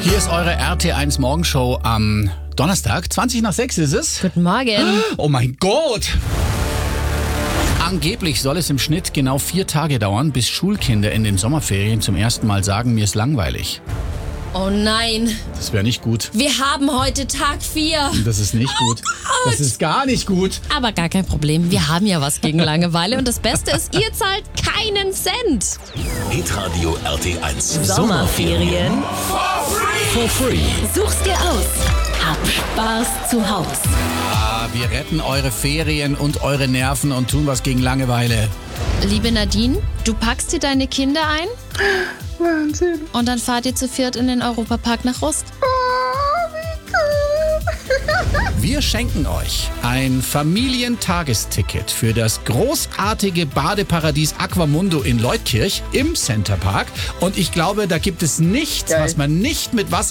Hier ist eure RT1 Morgenshow am Donnerstag. 20 nach 6 ist es. Guten Morgen. Oh mein Gott! Angeblich soll es im Schnitt genau 4 Tage dauern, bis Schulkinder in den Sommerferien zum ersten Mal sagen, mir ist langweilig. Oh nein, Das wäre nicht gut. wir haben heute Tag 4. Das ist nicht gut. Das ist gar nicht gut. Aber gar kein Problem, wir haben ja was gegen Langeweile. Und das Beste ist, ihr zahlt keinen Cent. Hitradio RT1. Sommerferien. For free. Such's dir aus. Hab Spaß zu Haus. Wir retten eure Ferien und eure Nerven und tun was gegen Langeweile. Liebe Nadine, du packst dir deine Kinder ein? Wahnsinn. Und dann fahrt ihr zu viert in den Europapark nach Rust. Wir schenken euch ein Familientagesticket für das großartige Badeparadies Aquamundo in Leutkirch im Centerpark. Und ich glaube, da gibt es nichts, was man nicht mit Wasser